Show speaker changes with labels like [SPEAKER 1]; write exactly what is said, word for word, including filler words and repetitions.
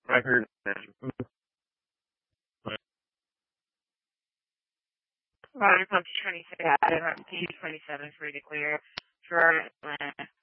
[SPEAKER 1] I heard that.
[SPEAKER 2] Water pump twenty-six, P twenty-seven for declare for